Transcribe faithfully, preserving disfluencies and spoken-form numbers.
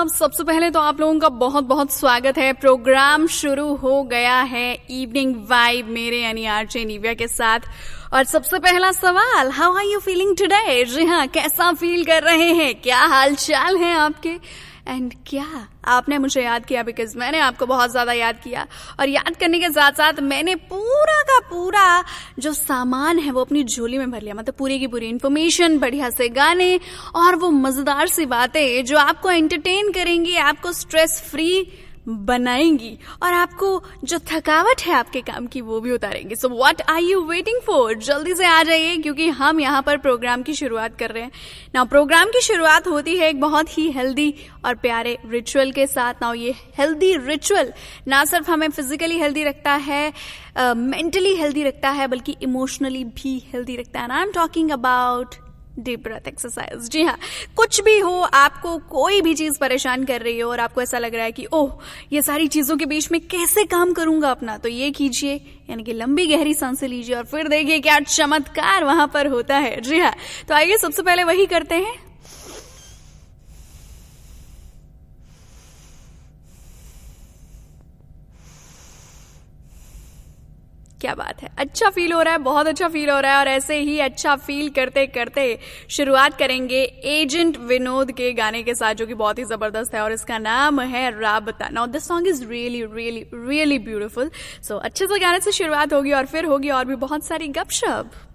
साहब, सबसे पहले तो आप लोगों का बहुत बहुत स्वागत है। प्रोग्राम शुरू हो गया है इवनिंग वाइब मेरे यानी आरजे निव्या के साथ। और सबसे पहला सवाल, how are you feeling today? जी हाँ, कैसा फील कर रहे हैं, क्या हाल चाल है आपके? एंड क्या आपने मुझे याद किया? बिकॉज मैंने आपको बहुत ज्यादा याद किया, और याद करने के साथ साथ मैंने पूरा का पूरा जो सामान है वो अपनी झोली में भर लिया। मतलब पूरी की पूरी इन्फॉर्मेशन, बढ़िया से गाने और वो मजेदार सी बातें जो आपको एंटरटेन करेंगी, आपको स्ट्रेस फ्री बनाएंगी और आपको जो थकावट है आपके काम की वो भी उतारेंगी। So what are you waiting for? जल्दी से आ जाइए, क्योंकि हम यहाँ पर प्रोग्राम की शुरुआत कर रहे हैं। नाउ प्रोग्राम की शुरुआत होती है एक बहुत ही हेल्दी और प्यारे रिचुअल के साथ। नाउ ये हेल्दी रिचुअल ना सिर्फ हमें फिजिकली हेल्दी रखता है, मेंटली हेल्दी रखता है, बल्कि इमोशनली भी हेल्दी रखता है। I am talking about deep breath exercise. जी हाँ, कुछ भी हो, आपको कोई भी चीज परेशान कर रही हो और आपको ऐसा लग रहा है कि ओह ये सारी चीजों के बीच में कैसे काम करूंगा अपना, तो ये कीजिए, यानी कि लंबी गहरी सांसें लीजिए और फिर देखिए क्या चमत्कार वहां पर होता है। जी हाँ, तो आइए सबसे पहले वही करते हैं। क्या बात है, अच्छा फील हो रहा है, बहुत अच्छा फील हो रहा है। और ऐसे ही अच्छा फील करते करते शुरुआत करेंगे एजेंट विनोद के गाने के साथ, जो कि बहुत ही जबरदस्त है और इसका नाम है राबता। Now this song is really really really beautiful. सो अच्छे से गाने से शुरुआत होगी और फिर होगी और भी बहुत सारी गपशप।